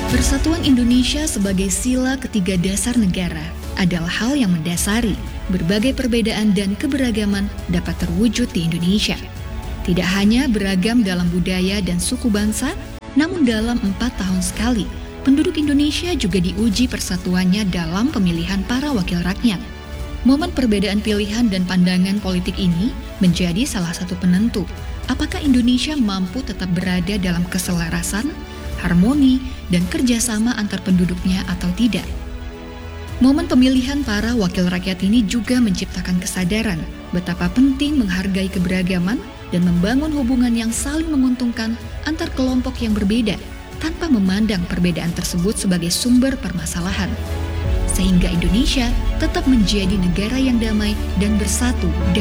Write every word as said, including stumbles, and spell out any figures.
Persatuan Indonesia sebagai sila ketiga dasar negara adalah hal yang mendasari berbagai perbedaan dan keberagaman dapat terwujud di Indonesia. Tidak hanya beragam dalam budaya dan suku bangsa, namun dalam empat tahun sekali, penduduk Indonesia juga diuji persatuannya dalam pemilihan para wakil rakyat. Momen perbedaan pilihan dan pandangan politik ini menjadi salah satu penentu apakah Indonesia mampu tetap berada dalam keselarasan, harmoni, dan kerjasama antar penduduknya atau tidak. Momen pemilihan para wakil rakyat ini juga menciptakan kesadaran betapa penting menghargai keberagaman dan membangun hubungan yang saling menguntungkan antar kelompok yang berbeda tanpa memandang perbedaan tersebut sebagai sumber permasalahan. Sehingga Indonesia tetap menjadi negara yang damai dan bersatu.